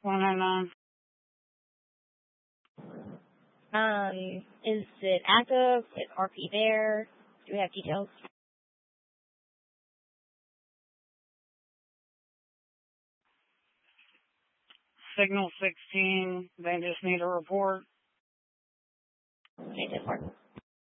109. Is it active? Is RP there? Do we have details? Signal 16, they just need a report. Okay, 10-4.